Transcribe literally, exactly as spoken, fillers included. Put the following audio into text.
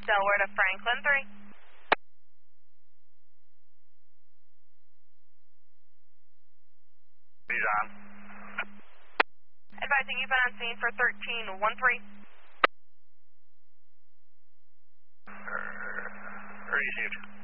Delaware to Franklin, three. He's on. Advising you've been on scene for thirteen one three. Uh, received.